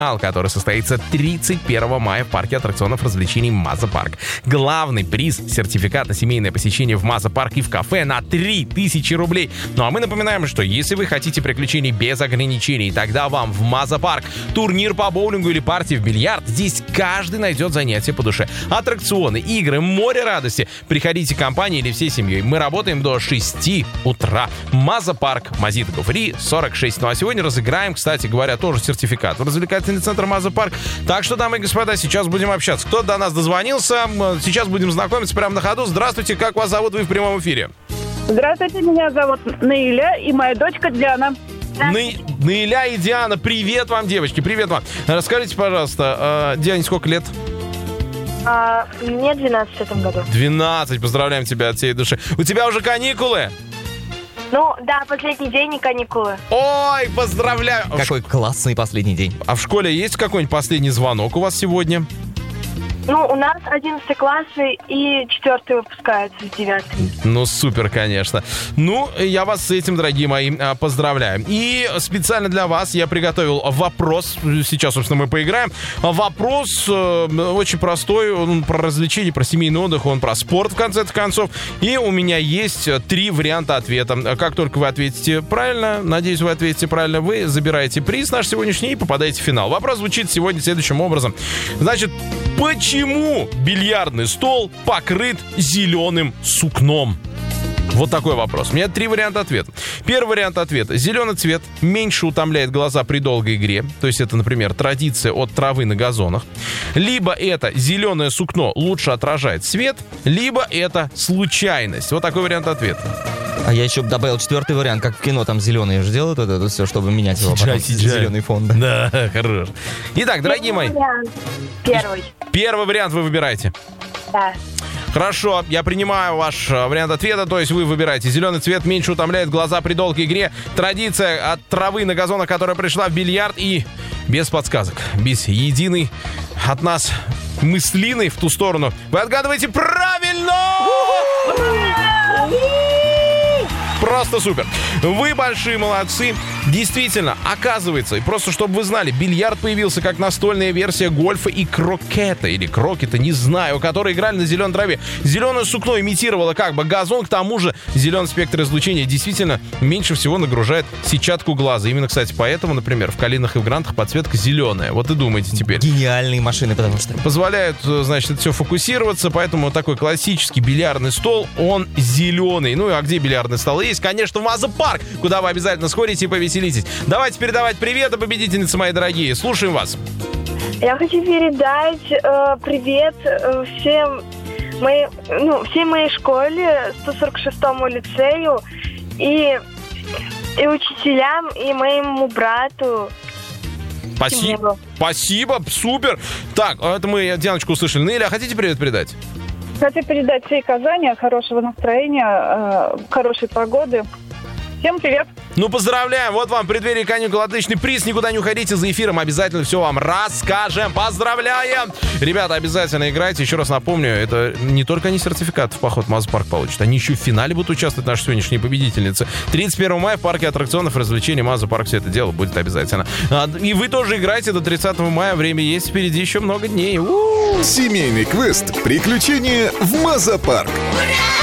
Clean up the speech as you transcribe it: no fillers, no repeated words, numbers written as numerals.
который состоится 31 мая в парке аттракционов развлечений Маза-парк. Главный приз — сертификат на семейное посещение в Маза-парк и в кафе на 3000 рублей. Ну а мы напоминаем, что если вы хотите приключений без ограничений, тогда вам в Маза-парк. Турнир по боулингу или партии в бильярд. Здесь каждый найдет занятие по душе. Аттракционы, игры, море радости. Приходите компанией или всей семьей. Мы работаем до 6 утра. Маза-парк, Мазита Гофри, 46. Ну а сегодня разыграем, кстати говоря, тоже сертификат в развлекательный центр Маза-парк. Так что, дамы и господа, сейчас будем общаться. Кто до нас дозвонился, сейчас будем знакомиться прямо на ходу. Здравствуйте, как вас зовут? Вы в прямом эфире. Здравствуйте, меня зовут Наиля и моя дочка Диана. Наиля и Диана, привет вам, девочки, привет вам. Расскажите, пожалуйста, Диане сколько лет? Мне 12 в этом году. 12, поздравляем тебя от всей души. У тебя уже каникулы? Ну, да, последний день и каникулы. Ой, поздравляю. Какой классный последний день. А в школе есть какой-нибудь последний звонок у вас сегодня? Ну, у нас 11 классы и 4 выпускаются с 9. Ну, супер, конечно. Ну, я вас с этим, дорогие мои, поздравляю. И специально для вас я приготовил вопрос. Сейчас, собственно, мы поиграем. Вопрос очень простой. Он про развлечения, про семейный отдых, он про спорт, в конце концов. И у меня есть 3 варианта ответа. Как только вы ответите правильно, надеюсь, вы ответите правильно, вы забираете приз наш сегодняшний и попадаете в финал. Вопрос звучит сегодня следующим образом. Значит, почему бильярдный стол покрыт зеленым сукном? Вот такой вопрос. У меня 3 варианта ответа. Первый вариант ответа. Зеленый цвет меньше утомляет глаза при долгой игре. То есть это, например, традиция от травы на газонах. Либо это зеленое сукно лучше отражает свет, либо это случайность. Вот такой вариант ответа. А я еще добавил 4-й вариант, как в кино, там зеленые же делают это все, чтобы менять его потом. Зеленый фон. Да, хорош. Итак, дорогие мои. Первый. Первый вариант вы выбираете. Да. Хорошо, я принимаю ваш вариант ответа, то есть вы выбираете зеленый цвет, меньше утомляет глаза при долгой игре. Традиция от травы на газонах, которая пришла в бильярд, и без подсказок, без единой от нас мыслины в ту сторону. Вы отгадываете правильно! Просто супер. Вы большие молодцы. Действительно, оказывается, и просто чтобы вы знали, бильярд появился как настольная версия гольфа и крокета, или крокета, не знаю, которые играли на зеленой траве. Зеленое сукно имитировало как бы газон, к тому же зеленый спектр излучения действительно меньше всего нагружает сетчатку глаза. Именно, кстати, поэтому, например, в калинах и в грантах подсветка зеленая. Вот и думайте теперь. Гениальные машины, потому что позволяют, значит, это все фокусироваться, поэтому такой классический бильярдный стол, он зеленый. Ну, а где бильярдные столы есть? Конечно, в Маза-парк, куда вы обязательно сходите и повеселитесь. Давайте передавать привет, победительницы мои дорогие. Слушаем вас. Я хочу передать привет всей моей школе, 146-му лицею, и учителям, и моему брату. Спасибо. Спасибо, супер. Так, это мы Дианочку услышали. Наиля, хотите привет передать? Хочу передать всей Казани хорошего настроения, хорошей погоды. Всем привет! Ну, поздравляем! Вот вам в преддверии каникул отличный приз. Никуда не уходите, за эфиром обязательно все вам расскажем. Поздравляем! Ребята, обязательно играйте. Еще раз напомню, это не только они сертификат в поход в Маза-парк получат, они еще в финале будут участвовать, наши сегодняшние победительницы. 31 мая в парке аттракционов развлечений Маза-парк все это дело будет обязательно. И вы тоже играйте до 30 мая. Время есть, впереди еще много дней. Семейный квест «Приключения в Маза-парк».